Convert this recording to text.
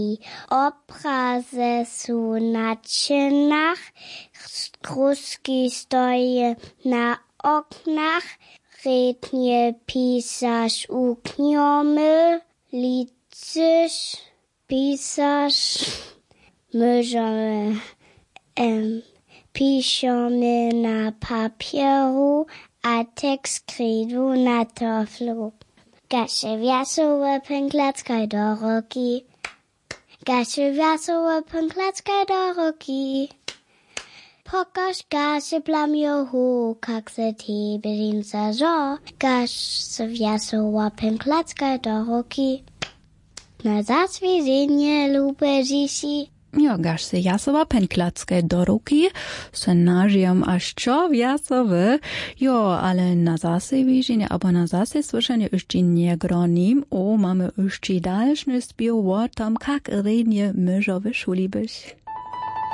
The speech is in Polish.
Obrazy są na ścianach, kruski stoją na oknach, rednie pisarz ukniomy, liczysz, pisarz, możemy piszemy na papieru, a tekst krydu na taflu. Gasze wiasowe pęklackaj do roki. Gasze wiasowe pęklackaj do roki. Pokaż gasze plamiohu, jak se ty bedien zażo. Gasze wiasowe pęklackaj do roki. Na zaswiedzenie lube dzisi. Ja, gaš se jasova penklacke do ruky, se nažijem až čo viacowe, jo, ale na zase vyženie, abo na zase słyszenie ešte negroním, mamy ešte dalšný spiew o tom, kak rednie myžo v šuli byš.